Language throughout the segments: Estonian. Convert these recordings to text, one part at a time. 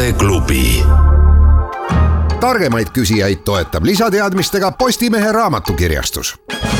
tarkade klubi. Targemaid küsijaid toetab lisateadmistega Postimehe raamatukirjastus.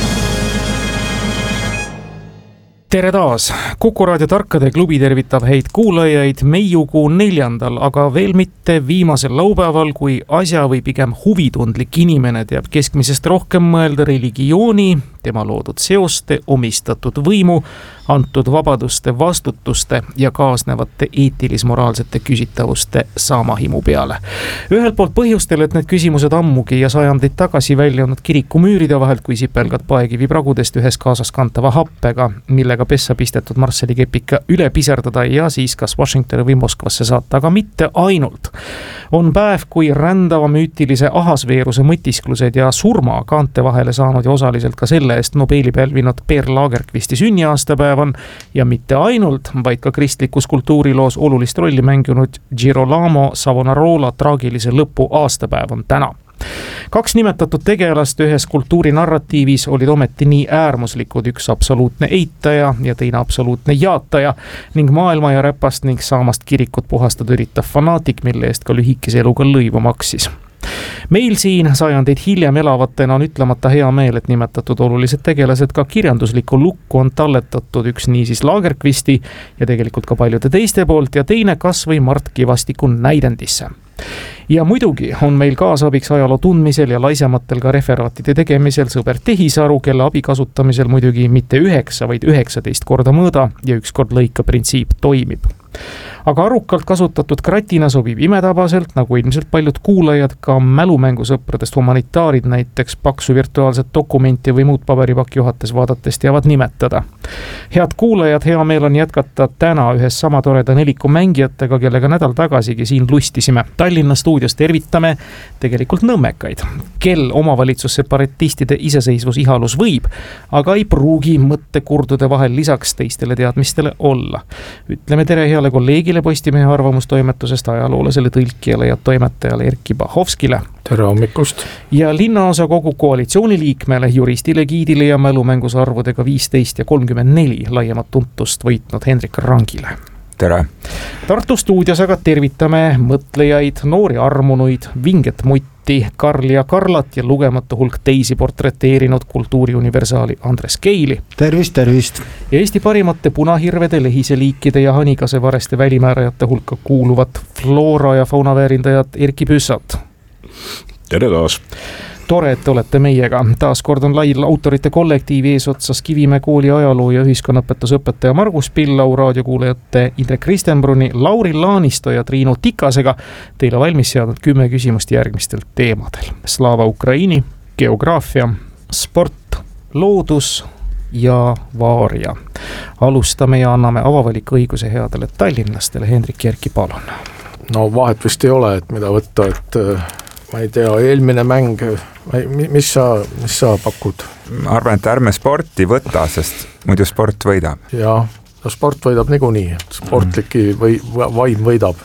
Tere taas! Kuku Raadio tarkade klubi tervitab häid kuulajaid meiukuu 4., aga veel mitte viimasel laupäeval, kui asja või pigem huvitundlik inimene teab keskmisest rohkem mõelda religiooni, tema loodud seoste, omistatud võimu, antud vabaduste, vastutuste ja kaasnevate eetilis-moraalsete küsitavuste saamahimu peale. Ühelt poolt põhjustel, et need küsimused ammugi ja sajandeid tagasi välja olnud kirikumüüride vahelt, kui sipelgad paekivi pragudest ühes kaasas kantava happega, millega pessa pistetud Marsseli kepika üle piserdada ja siis kas Washingtoni või Moskvasse saata, aga mitte ainult. On päev, kui rändava müütilise ahasveeruse mõtisklused ja surma kaante vahele saanud ja osaliselt ka selle eest Nobeli pälvinud Per Lagerkvisti sünniaastapäev on ja mitte ainult, vaid ka kristlikus kultuuriloos olulist rolli mänginud Girolamo Savonarola traagilise lõpu aastapäev on täna. 2 nimetatud tegelast ühes kultuurinarratiivis olid ometi nii äärmuslikud, üks absoluutne eitaja ja teine absoluutne jaataja ning maailma ja räpast ning saamast kirikut puhastada üritav fanaatik, mille eest ka lühikese eluga lõivu maksis. Meil siin sajandeid hiljem elavatena on ütlemata hea meel, et nimetatud olulised tegelased ka kirjanduslikku lukku on talletatud, üks niisiis Lagerkvisti ja tegelikult ka paljude teiste poolt ja teine kas või Mart Kivastiku näidendisse. Ja muidugi on meil kaasabiks ajaloo tundmisel ja laisematel ka referaatide tegemisel sõber Tehisaru, kelle abi kasutamisel muidugi mitte 9, vaid 19 korda mõõda ja 1 kord lõika printsiip toimib. Aga arukalt kasutatud kratina sobib imetabaselt, nagu ilmselt paljud kuulajad, ka mälumängusõpradest humanitaarid näiteks paksu virtuaalset dokumenti või muud paberipakki juhates vaadates teavad nimetada. Head kuulajad, hea meel on jätkata täna ühes sama toreda neliku mängijatega, kellega nädal tagasigi siin lustisime. Tallinna stuudios tervitame tegelikult nõmmekaid, kel omavalitsus separatistide iseseisvus ihalus võib, aga ei pruugi mõttekurdude vahel lisaks teistele teadmistele olla. Ütleme tere heale kolleegile Postimehe arvamustoimetusest ajaloolasele tõlkijale ja toimetajale Erkki Bahovskile. Tere hommikust! Ja linnaosakogu koalitsiooni liikmele, juristile, giidile ja mälumänguse arvudega 15 ja 34 laiemat tuntust võitnud Hendrik Rangile. Tere! Tartu stuudios aga tervitame mõtlejaid, noori armunuid, vinget mutti, Karl ja Karlat ja lugematu hulk teisi portreteerinud kultuuriuniversaali Andres Keili. Tervist, tervist! Ja Eesti parimate punahirvede, lehiseliikide ja hanikasevareste välimäärajate hulka kuuluvat floora ja fauna väärindajat Erkki Püssat. Tere taas! Tore, et olete meiega. Taas kord on lai autorite kollektiivi eesotsas Kivimäe kooli ajaloo ja ühiskonnaõpetusõpetaja Margus Pillau, raadiokuulajate Indrek Ristenbruni, Lauri Laanisto ja Triinu Tikasega teile valmis seadnud 10 küsimust järgmistel teemadel. Slava Ukraini, geograafia, sport, loodus ja vaaria. Alustame ja anname avavalik õiguse headele tallinlastele. Hendrik Järki, palun. No vahet vist ei ole, et mida võtta, et ma ei tea, eelmine mäng, mis sa pakud? Ma arvan, et ärme sporti võta, sest muidu sport võidab. Jaa, no sport võidab niikuinii, sportliki vaim võidab.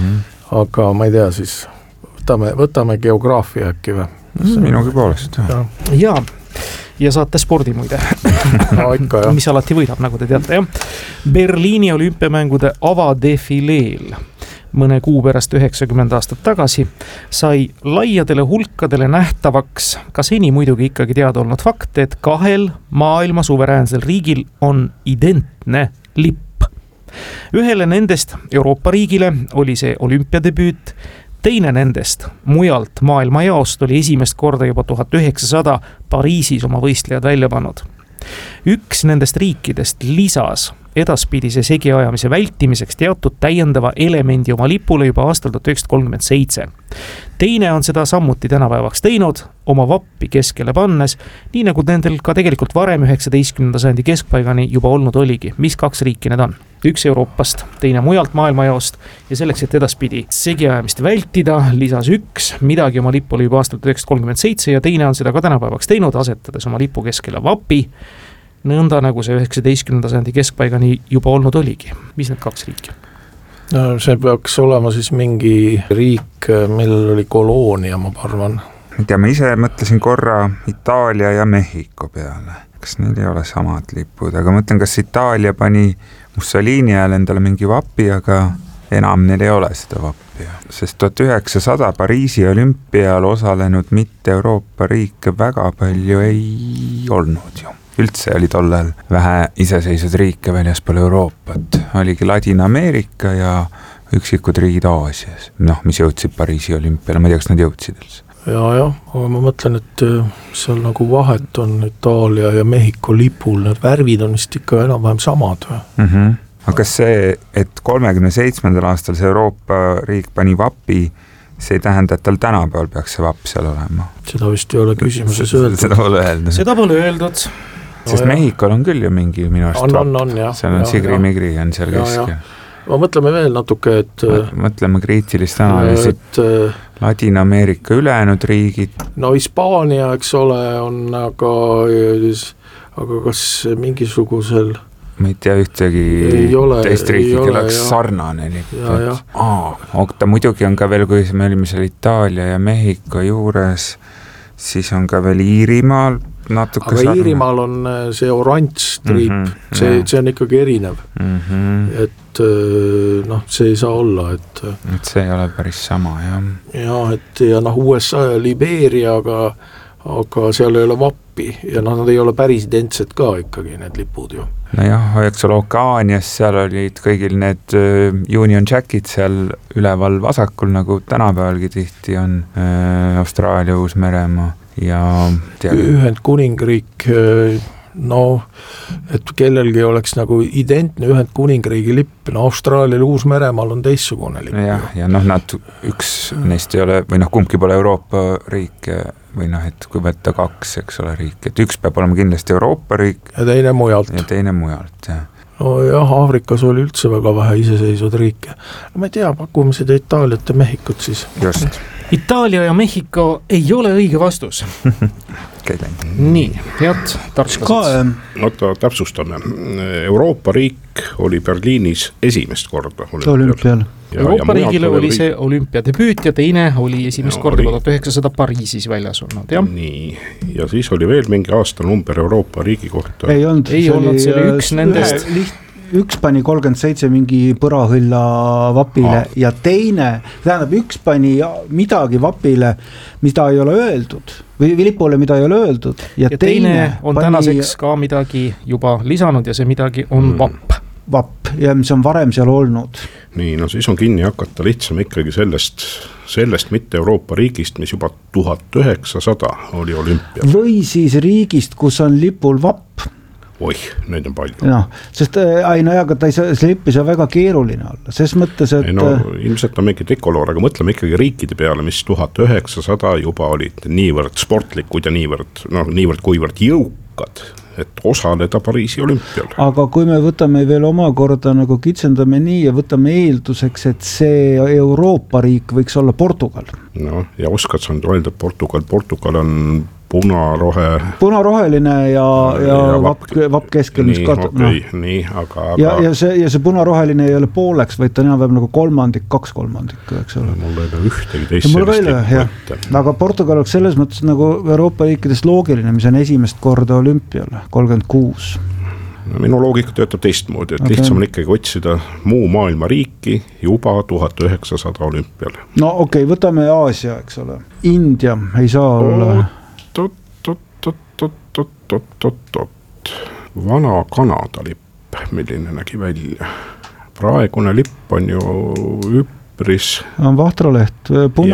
Aga ma ei tea, siis võtame geograafia äkki või? Minugi poolest. Jaa, ja saate spordi muide. No, ikka, jah. Mis alati võidab, nagu te teate, jah. Berliini olümpiamängude avadefileel mõne kuu pärast 90 aastat tagasi sai laiadele hulkadele nähtavaks ka seni muidugi ikkagi teada olnud fakt, et 2 maailma suveräänsel riigil on identne lipp. Ühele nendest Euroopa riigile oli see olümpiadebüüt, teine nendest mujalt maailma jaost oli esimest korda juba 1900 Pariisis oma võistlejad välja pannud. Üks nendest riikidest lisas edaspidise segiajamise vältimiseks teatud täiendava elemendi oma lipule juba aastal 1937. Teine on seda sammuti tänapäevaks teinud, oma vappi keskele pannes, nii nagu nendel ka tegelikult varem 19. sajandi keskpaigani juba olnud oligi. Mis 2 riiki need on? Üks Euroopast, teine mujalt maailmajaost ja selleks, et edaspidi segiajamist vältida, lisas üks midagi oma lipule juba aastal 1937 ja teine on seda ka tänapäevaks teinud, asetades oma lipu keskele vapi, nõnda nagu see 19. sajandi keskpaigani juba olnud oligi. Mis need 2 riiki? No, see peaks olema siis mingi riik, millel oli koloonia, ma arvan. Ma ise mõtlesin korra Itaalia ja Mehhiko peale. Kas neil ei ole samad lipud, aga mõtlen, kas Itaalia pani Mussolini ajal endale mingi vapi, aga enam neil ei ole seda vappi, sest 1900 Pariisi olümpial osalenud mitte Euroopa riike väga palju ei olnud ju. Üldse oli tollal vähe iseseisvaid riike väljaspool Euroopat, oligi Ladina-Ameerika ja üksikud riigid Aasias, mis jõudsid Pariisi olümpiale, ma ei tea, kas nad jõudsid üldse. Ja, aga ma mõtlen, et seal nagu vahet on Itaalia ja Mehhiko lipul, need värvid on vist ikka enam-vähem samad või? Aga kas see, et 37. aastal see Euroopa riik pani vapi, see ei tähenda, et tal tänapäeval peaks see vapp seal olema? Seda vist ei ole küsimuses öeldud. Seda pole öeldud. Sest Mehhikol on küll ju mingi minu arust on, jah. Seal on Sigri-Migri on seal keskel. Ma mõtleme veel natuke, et mõtleme kriitilist analüüsit, Ladina-Ameerika ülejäänud riigid. No Hispaania, eks ole, on aga kas mingisugusel ma ei tea ühtegi teist riigi, kelleks sarnane ta muidugi on ka veel, kui me olime seal Itaalia ja Mehhiko juures, siis on ka veel Iirimaal natuke aga sarnane. Iirimaal on see oranž triip, see on ikkagi erinev, et see ei saa olla, et see ei ole päris sama, jah. Ja USA ja Liberia, aga seal ei ole vappi ja nad ei ole päris identsed ka ikkagi, need lipud ju. Nojah, eks ole Okeaanias, seal olid kõigil need Union Jackid seal üleval vasakul, nagu tänapäevalgi tihti on Austraalia, Uus-Meremaa ja Ühendkuningriik, et kellelgi oleks nagu identne Ühendkuningriigi lipp, Austraalial, Uus-Meremaal on teistsugune lipp. Ja nad üks neist ei ole, või kumbki pole Euroopa riik või et kui võtta kaks, eks ole, riik, et üks peab olema kindlasti Euroopa riik ja teine mujalt, jah. Jah, Aafrikas oli üldse väga vähe iseseisvad riike. Ma ei tea, pakume seda Itaaliat ja Mehhikut siis. Just. Itaalia ja Mehhiko ei ole õige vastus. Nii, head tarklased. Oota, täpsustame. Euroopa riik oli Berliinis esimest korda olümpial. Euroopa riigile oli see olümpiadebüüt ja teine oli esimest korda 1900 Pariisis väljas olnud, jah? Nii, ja siis oli veel mingi aasta number Euroopa riigi kohta. Ei olnud, see oli üks nendest. Üks pani 37 mingi põrahõlla vapile ja teine, tähendab üks pani midagi vapile, mida ei ole öeldud või lipule, mida ei ole öeldud ja teine on pani tänaseks ka midagi juba lisanud ja see midagi on vapp ja mis on varem seal olnud. Nii, siis on kinni hakata lihtsam ikkagi sellest mitte Euroopa riigist, mis juba 1900 oli olümpia. Või siis riigist, kus on lipul vapp. Oih, neid on palju. Sest aga see lipp ei saa väga keeruline olla, ses mõttes, et ilmselt on mingi dekoloor, aga mõtleme ikkagi riikide peale, mis 1900 juba olid niivõrd sportlikud ja niivõrd kuivõrd jõukad, et osaleda Pariisi olümpial. Aga kui me võtame veel omakorda nagu kitsendame nii ja võtame eelduseks, et see Euroopa riik võiks olla Portugal. Ja oskad sa öelda, Portugal on punaroheline ja vapp keskel, mis ja see punaroheline ei ole pooleks, vaid ta enam-vähem nagu kaks kolmandik, eks ole. Mul ei ole ühtegi teist sellist mõtte. Aga Portugal oleks selles mõttes nagu Euroopa riikidest loogiline, mis on esimest korda olümpial, 36. Minu loogika töötab teistmoodi, et lihtsam on ikkagi otsida muu maailma riiki juba 1900 olümpial. Võtame Aasia, eks ole. India ei saa olla... Vana Kanada lipp, milline nägi välja. Praegune lipp on ju üpris... On vahtraleht,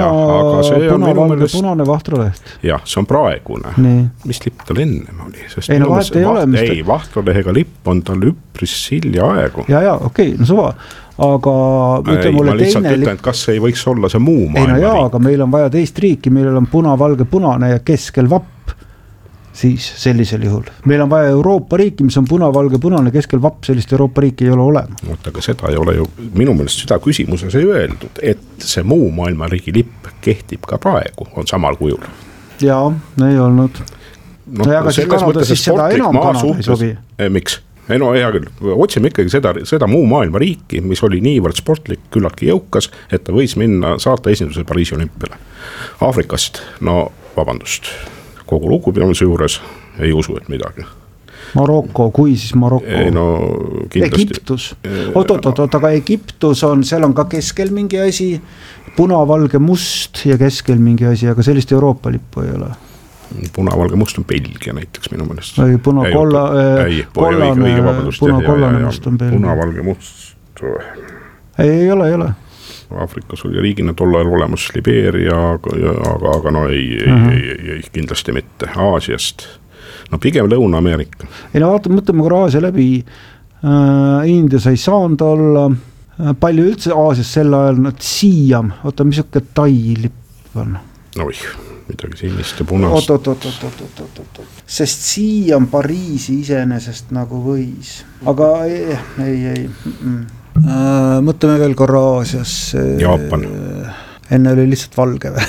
punane vahtraleht. Jah, see on praegune. Nii. Mis lipp tal ennem oli? Ei, vahtralehega lipp on tal üpris hiljaaegu. Okei, suva. Aga ma lihtsalt ütlen, et kas ei võiks olla see muu maailma riik? Aga meil on vaja teist riiki, millel on puna-valge punane ja keskel vapp. Siis sellisel juhul. Meil on vaja Euroopa riiki, mis on puna-valge punane keskel vapp, sellist Euroopa riiki ei ole olema. Aga seda ei ole ju, minu meelest seda küsimuses ei öeldud, et see muu maailma riigi lipp kehtib ka praegu, on samal kujul. Jaa, ei olnud. Aga siis Kanada siis seda enam Kanada ei sobi. Miks? Hea küll, otsime ikkagi seda muu maailma riiki, mis oli niivõrd sportlik, küllaltki jõukas, et ta võis saata esinduse Pariisi olümpiale. Aafrikast, vabandust, kogu lugupidamise juures ei usu, et midagi. Maroko, kui siis Maroko? Ei no kindlasti. Egiptus. Oot, aga Egiptus on, seal on ka keskel mingi asi, punavalge must ja keskel mingi asi, aga sellist Euroopa lippu ei ole. Punavalge must on Belgia näiteks minu mõnest. Ei, punakollane must on Belgia. Punavalge must. Ei ole. Aafrikas oli riigina tol ajal olemas Libeeria, aga no ei kindlasti mitte. Aasiast, no pigem Lõuna-Ameerika. Ei no vaata, mõtleme korra Aasia läbi, Indias ei saanud olla, palju üldse Aasias sel ajal, Siam, oota, mis õkke Tai lipp on? Oih, midagi sinist ja punast. Oot. Sest Siam Pariisi iseenesest nagu võis, aga ei. Mõtleme veel korra Aasias. Jaapan. Enne oli lihtsalt valge või?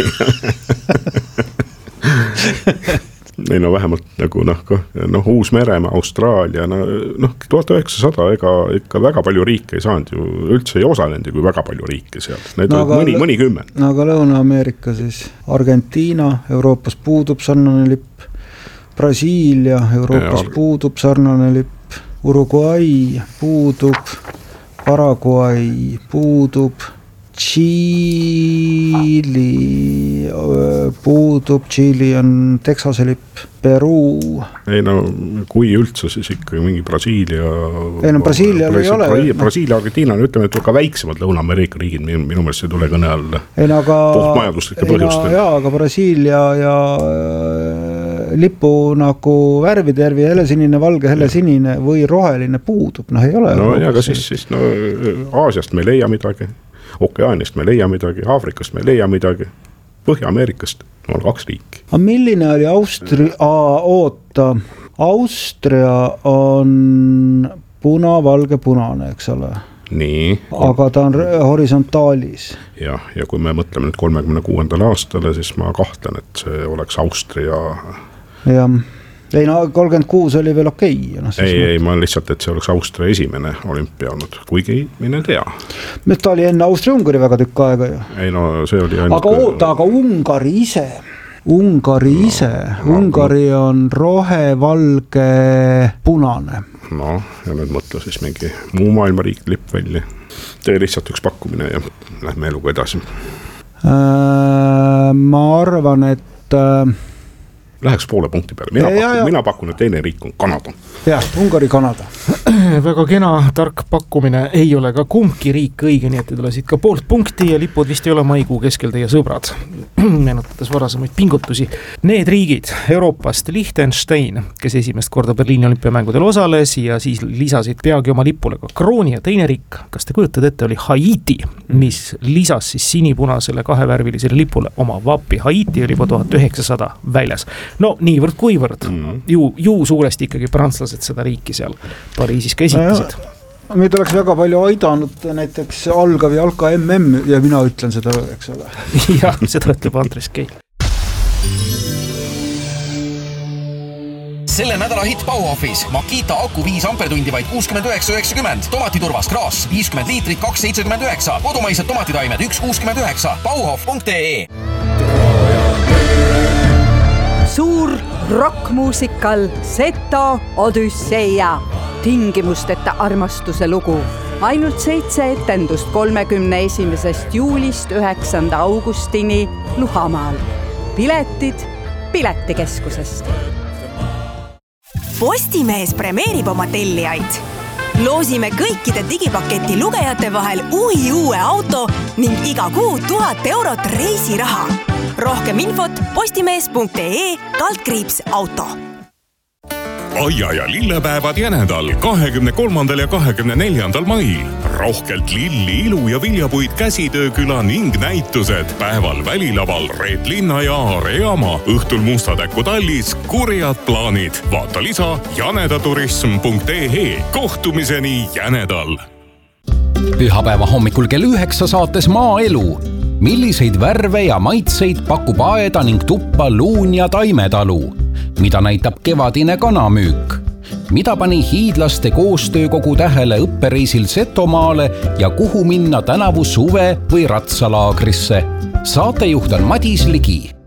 Ei no vähemalt nagu Uus-Meremaa, Austraalia, 1900 ega ikka väga palju riike ei saanud ju, üldse ei osalenud kui väga palju riike seal, need olid mõnikümmend. No aga Lõuna-Ameerika siis, Argentiina, Euroopas puudub sarnane lipp, Brasiilia, Euroopas puudub sarnane lipp, Uruguay puudub, Paraguay puudub, Tšiili puudub, Tšiili on Texase lipp, Peruu. Ei no, kui üldse siis ikka mingi Brasiilia. Ei no, Brasiilial ei ole. Brasiilia, Argentiina on, ütleme, et ka väiksemad Lõuna-Ameerika riigid, minu meelest ei tule kõne alla. Ei no, aga. Puhtmajaduslike põhjustel. Jaa, aga Brasiilia ja lipu nagu värvitervi, helesinine, valge, helesinine või roheline puudub, ei ole. No ja aga siis Aasiast me ei leia midagi, Okeaanist me ei leia midagi, Aafrikast me ei leia midagi, Põhja-Ameerikast on 2 riiki. Aga milline oli Austria on punavalge punane, eks ole? Nii. Aga ta on horisontaalis. Ja kui me mõtleme nüüd 36. aastale, siis ma kahtlen, et see oleks Austria. Jah. Ei no 36 oli veel okei. Ei, ma lihtsalt, et see oleks Austria esimene olümpia olnud, kuigi mine tea. Ta oli enne Austria-Ungari väga tükk aega ju. Ei no see oli ainult. Aga oota, aga Ungari ise, Ungari on rohevalge punane. No ja nüüd mõtle siis mingi muu maailma riik lipp välja. Tee lihtsalt üks pakkumine ja lähme eluga edasi. Ma arvan, et läheks poole punkti peale. Mina pakun, et teine riik on Kanada. Jah, Ungari, Kanada. Väga kena, tark pakkumine, ei ole ka kumbki riik õige, nii et te tulesid ka poolt punkti ja lipud vist ei ole maikuu keskel teie sõbrad. Meenutades varasemaid pingutusi. Need riigid Euroopast, Liechtenstein, kes esimest korda Berliini olümpiamängudel osales ja siis lisasid peagi oma lipule ka krooni ja teine riik, kas te kujutad ette, oli Haiti, mis lisas siis sinipunasele kahevärvilisele lipule oma vapi. Haiti oli juba 1900 väljas. No niivõrd kuivõrd, ju suuresti ikkagi prantslased seda riiki seal Pariisis ka esitasid. Meid oleks väga palju aidanud näiteks algav jalka MM ja mina ütlen seda, eks ole. Jah, seda ütleb Andres Keil. Selle nädala hitt Bauhofis. Makita aku 5 ampertundi vaid 69,90. Tomatiturvas kraas 50 liitrit 2,79. Kodumaised tomatitaimed 1,69. Bauhof.ee. Suur rockmuusikal Seto Odüsseia. Tingimusteta armastuse lugu. Ainult 7 etendust 31. juulist 9. augustini Luhamaal. Piletid Piletikeskusest. Postimees premeerib oma tellijaid. Loosime kõikide digipaketi lugejate vahel uue auto ning iga kuu 1000 eurot reisiraha. Rohkem infot postimees.ee/auto. Aia ja lillepäevad Jänedal 23. ja 24. mail. Rohkelt lilli, ilu ja viljapuid käsitööküla ning näitused. Päeval välilaval Reet Linna ja Aare Jaama. Õhtul Mustatäku tallis kurjad plaanid. Vaata lisa janedaturism.ee. Kohtumiseni Jänedal. Pühapäeva hommikul kell 9 saates Maaelu. Milliseid värve ja maitseid pakub aeda ning tuppa luun ja taimetalu? Mida näitab kevadine kanamüük? Mida pani hiidlaste koostöökogu tähele õppereisil Setomaale ja kuhu minna tänavu suve või ratsalaagrisse? Saatejuht on Madis Ligi.